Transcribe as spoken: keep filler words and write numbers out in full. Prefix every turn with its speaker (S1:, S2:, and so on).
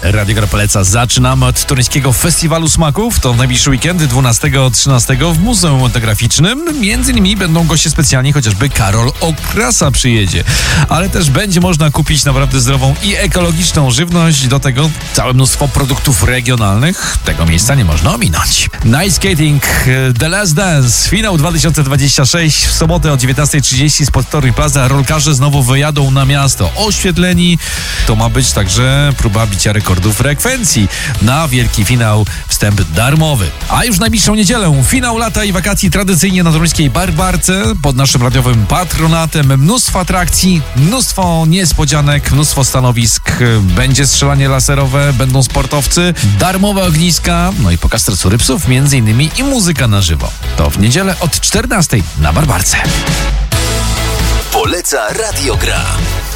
S1: Radio Gra poleca. Zaczynamy od toruńskiego Festiwalu Smaków. To w najbliższy weekend, dwunastego do trzynastego w Muzeum Etnograficznym. Między innymi będą goście specjalni, chociażby Karol Okrasa przyjedzie. Ale też będzie można kupić naprawdę zdrową i ekologiczną żywność. Do tego całe mnóstwo produktów regionalnych. Tego miejsca nie można ominąć. Night Skating, The Last Dance, finał dwa tysiące dwudziesty szósty. W sobotę o dziewiętnasta trzydzieści spod Toruń Plaza rolkarze znowu wyjadą na miasto. Oświetleni. To ma być także próba bicia rekordów frekwencji. Na wielki finał wstęp darmowy. A już w najbliższą niedzielę finał lata i wakacji tradycyjnie na toruńskiej Barbarce pod naszym radiowym patronatem. Mnóstwo atrakcji, mnóstwo niespodzianek, mnóstwo stanowisk. Będzie strzelanie laserowe, będą sportowcy, darmowe ogniska, no i pokaz stresury psów, między innymi i muzyka na żywo. To w niedzielę od czternastej na Barbarce.
S2: Poleca Radio Gra.